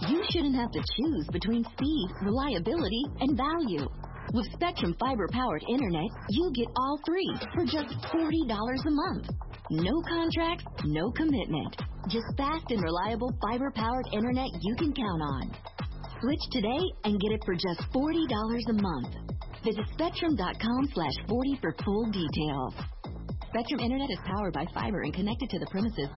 You shouldn't have to choose between speed, reliability, and value. With Spectrum fiber-powered internet, you get all three for just $40 a month. No contracts, no commitment. Just fast and reliable fiber-powered internet you can count on. Switch today and get it for just $40 a month. Visit Spectrum.com/40 for full details. Spectrum Internet is powered by fiber and connected to the premises